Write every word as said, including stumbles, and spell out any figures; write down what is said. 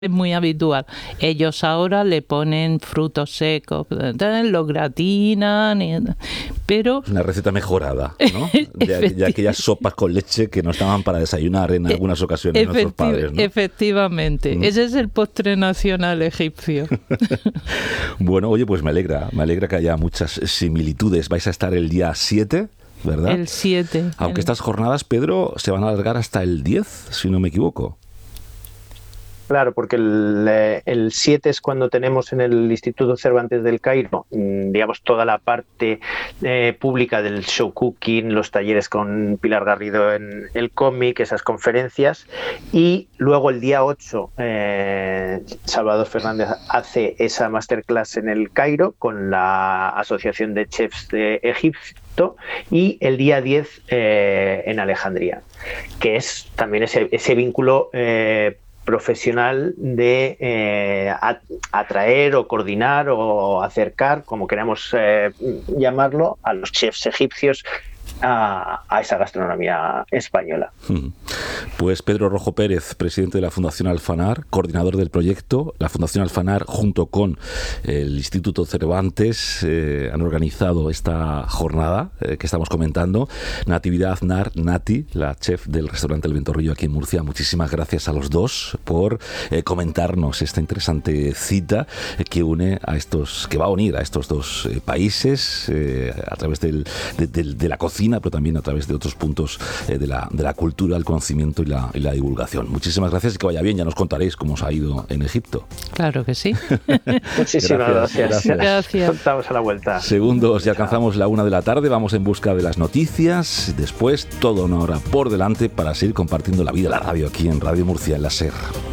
es muy habitual. Ellos ahora le ponen frutos secos, lo gratinan, y, pero... Una receta mejorada, ¿no? De, de aquellas sopas con leche que nos daban para desayunar en algunas ocasiones Efecti- nuestros padres, ¿no? Efectivamente, mm. ese es el postre nacional egipcio. Bueno, oye, pues me alegra, me alegra que haya muchas similitudes. Vais a estar el día siete, ¿verdad? El siete. Aunque el... estas jornadas, Pedro, se van a alargar hasta el diez, si no me equivoco. Claro, porque el, el siete es cuando tenemos en el Instituto Cervantes del Cairo, digamos, toda la parte eh, pública del show cooking, los talleres con Pilar Garrido en el cómic, esas conferencias, y luego el día ocho eh, Salvador Fernández hace esa masterclass en el Cairo con la Asociación de Chefs de Egipto, y el día diez eh, en Alejandría, que es también ese, ese vínculo eh, profesional de eh, atraer o coordinar o acercar, como queramos eh, llamarlo, a los chefs egipcios a, a esa gastronomía española. Pues Pedro Rojo Pérez, presidente de la Fundación Alfanar, coordinador del proyecto. La Fundación Alfanar, junto con el Instituto Cervantes, eh, han organizado esta jornada eh, que estamos comentando. Natividad Aznar, Nati, la chef del restaurante El Ventorrillo aquí en Murcia, muchísimas gracias a los dos por eh, comentarnos esta interesante cita eh, que une a estos, que va a unir a estos dos eh, países eh, a través del, de, de, de la cocina, pero también a través de otros puntos eh, de, la, de la cultura, el conocimiento y la, y la divulgación. Muchísimas gracias y que vaya bien. Ya nos contaréis cómo os ha ido en Egipto. Claro que sí. Muchísimas gracias. Gracias. gracias. Estamos a la vuelta. Segundos, ya alcanzamos la una de la tarde. Vamos en busca de las noticias. Después, toda una hora por delante para seguir compartiendo la vida de la radio aquí en Radio Murcia, en la SER.